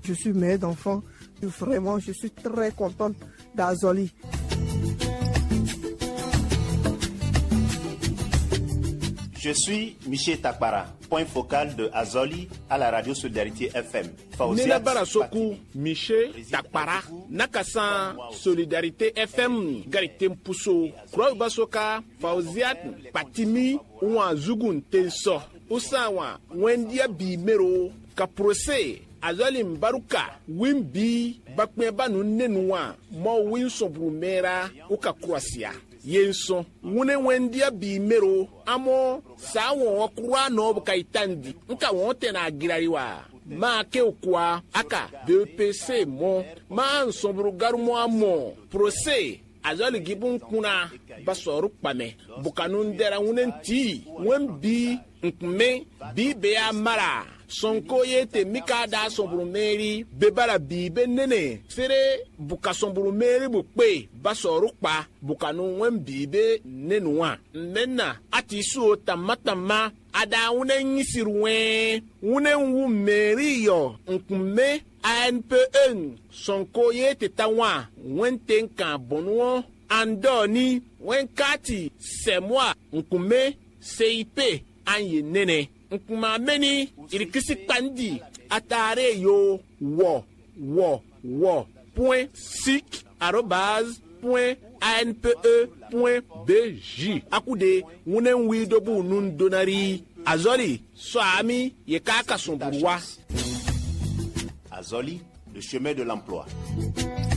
Je suis mère d'enfants. Vraiment, je suis très contente d'Azoli. Je suis Michel Takbara, point focal de Azoli à la radio Solidarité FM. Nina Barasoku, Michel Takbara, Nakasan Solidarité FM, Garitem Pousso, Kroy Basoka, Fauziat, Patimi, Ouan Zugun Tenso, Usawa, Wendia Bimero, Kaprose, Azoli Mbaruka, Wimbi, Bakmebanu Nenua, Mo Winsobru Mera, Uka Kroasia. Yenso wune wendia bi mero amo sa won okura no bukaitandi nka won tena girariwa ma ke okwa aka BPC mo ma nsobru garumo amo procès azali gibun kuna basoru pame bukanun dera wunenti wembi nkme bi be amara sonko yete mikada somburu meri bebara bibe nene sere buka somburu meri bukpe basoru pa bukanu wen bibe nenuwa menna ati su tamatama ada wune nyisirwe wune wu meri yo nkume ANPN sonko yete tawa wenten kan bonwo andoni wenkati semwa nkume CIP anye nene nkuma meni irikisi pandi atare yo wo point sic @anpe.bj akude wunen widobu nun donari azoli so ami ye kaka somburwa Azoli, le chemin de l'emploi.